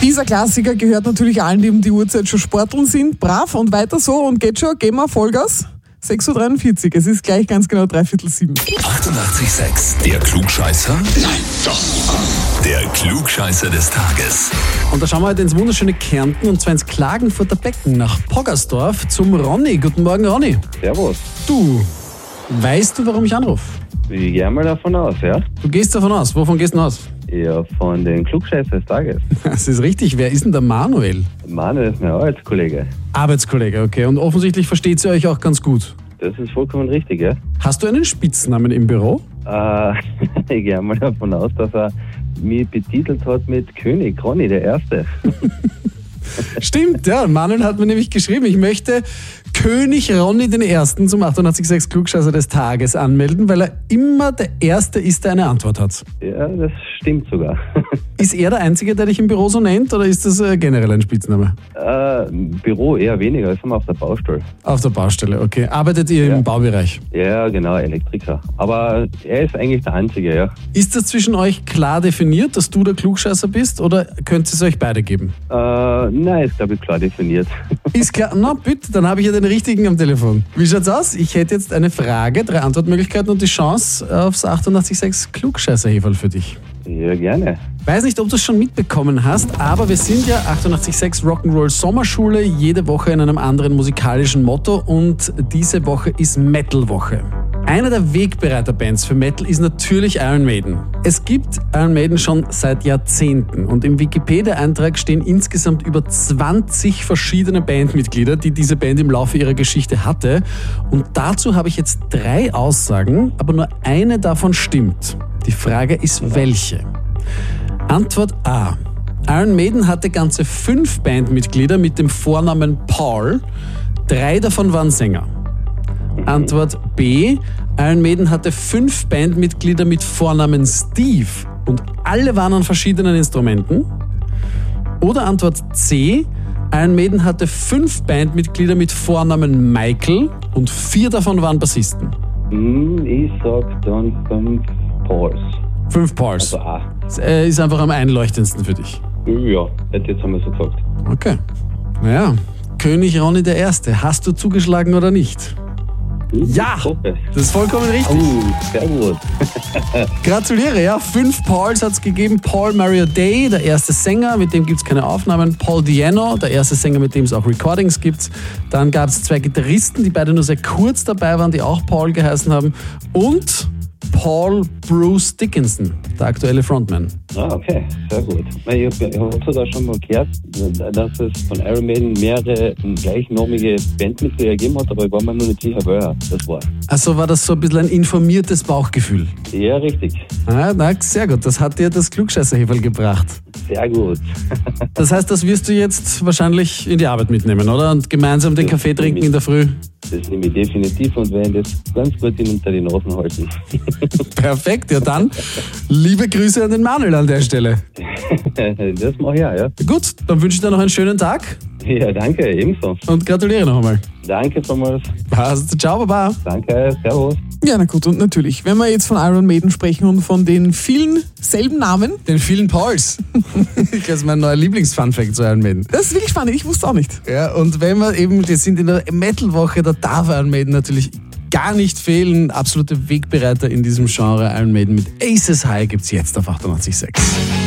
Dieser Klassiker gehört natürlich allen, die um die Uhrzeit schon sporteln sind. Brav und weiter so und geht schon. Gehen wir Vollgas. 6.43 Uhr. Es ist gleich ganz genau 6:45. 88,6. Der Klugscheißer? Nein, doch. Der Klugscheißer des Tages. Und da schauen wir heute ins wunderschöne Kärnten und zwar ins Klagenfurter Becken nach Poggersdorf zum Ronny. Guten Morgen, Ronny. Servus. Du, weißt du, warum ich anrufe? Ich gehe mal davon aus, ja? Du gehst davon aus. Wovon gehst du aus? Ja, von den Klugscheißer des Tages. Das ist richtig. Wer ist denn der Manuel? Manuel ist mein Arbeitskollege. Arbeitskollege, okay. Und offensichtlich versteht sie euch auch ganz gut. Das ist vollkommen richtig, ja? Hast du einen Spitznamen im Büro? Ich gehe mal davon aus, dass er mich betitelt hat mit König Ronny der Erste. Stimmt, ja. Manuel hat mir nämlich geschrieben, ich möchte König Ronny den Ersten zum 88,6 Klugscheißer des Tages anmelden, weil er immer der Erste ist, der eine Antwort hat. Ja, das stimmt sogar. Ist er der Einzige, der dich im Büro so nennt, oder ist das generell ein Spitzname? Büro eher weniger, ist immer auf der Baustelle. Auf der Baustelle, okay. Arbeitet ihr im Baubereich? Ja, genau, Elektriker. Aber er ist eigentlich der Einzige, ja. Ist das zwischen euch klar definiert, dass du der Klugscheißer bist, oder könnt es euch beide geben? Nein, ist glaube ich klar definiert. Ist klar, na bitte, dann habe ich ja den Richtigen am Telefon. Wie schaut's aus? Ich hätte jetzt eine Frage, 3 Antwortmöglichkeiten und die Chance aufs 88,6 Klugscheißer-Heferl für dich. Ja, gerne. Weiß nicht, ob du es schon mitbekommen hast, aber wir sind ja 88,6 Rock'n'Roll Sommerschule, jede Woche in einem anderen musikalischen Motto und diese Woche ist Metal-Woche. Eine der Wegbereiterbands für Metal ist natürlich Iron Maiden. Es gibt Iron Maiden schon seit Jahrzehnten und im Wikipedia-Eintrag stehen insgesamt über 20 verschiedene Bandmitglieder, die diese Band im Laufe ihrer Geschichte hatte. Und dazu habe ich jetzt 3 Aussagen, aber nur eine davon stimmt. Die Frage ist, welche? Antwort A. Iron Maiden hatte ganze 5 Bandmitglieder mit dem Vornamen Paul. 3 davon waren Sänger. Antwort B. Iron Maiden hatte 5 Bandmitglieder mit Vornamen Steve und alle waren an verschiedenen Instrumenten. Oder Antwort C. Iron Maiden hatte 5 Bandmitglieder mit Vornamen Michael und 4 davon waren Bassisten. Ich sag dann 5 Pauls. 5 Pauls. Also A. Ist einfach am einleuchtendsten für dich. Ja, hätte jetzt einmal so gesagt. Okay. Naja, König Ronny der Erste. Hast du zugeschlagen oder nicht? Ja, das ist vollkommen richtig. Sehr gut. Gratuliere, ja. 5 Pauls hat es gegeben. Paul Mario Day, der erste Sänger, mit dem gibt es keine Aufnahmen. Paul Diano, der erste Sänger, mit dem es auch Recordings gibt. Dann gab es 2 Gitarristen, die beide nur sehr kurz dabei waren, die auch Paul geheißen haben. Und Paul Bruce Dickinson, der aktuelle Frontman. Okay, sehr gut. Ich hab sogar schon mal gehört, dass es von Iron Maiden mehrere gleichnamige Bandmitglieder gegeben hat, aber ich war mir nur nicht sicher, wer das war. Also war das so ein bisschen ein informiertes Bauchgefühl? Ja, richtig. Na, sehr gut. Das hat dir das Klugscheißer-Heferl gebracht. Sehr gut. Das heißt, das wirst du jetzt wahrscheinlich in die Arbeit mitnehmen, oder? Und gemeinsam den Kaffee trinken in der Früh? Das nehme ich definitiv und werde das ganz gut unter die Nasen halten. Perfekt, ja dann liebe Grüße an den Manuel an der Stelle. Das mache ich ja. Gut, dann wünsche ich dir noch einen schönen Tag. Ja, danke, ebenso. Und gratuliere noch einmal. Danke vielmals. Passt, ciao, baba. Danke, servus. Ja, na gut, und natürlich, wenn wir jetzt von Iron Maiden sprechen und von den vielen selben Namen. Den vielen Pauls. Das ist mein neuer Lieblings-Funfact zu Iron Maiden. Das ist wirklich spannend, ich wusste auch nicht. Ja, und wenn wir eben, wir sind in der Metal-Woche, da darf Iron Maiden natürlich gar nicht fehlen. Absolute Wegbereiter in diesem Genre. Iron Maiden mit Aces High gibt's jetzt auf 88,6.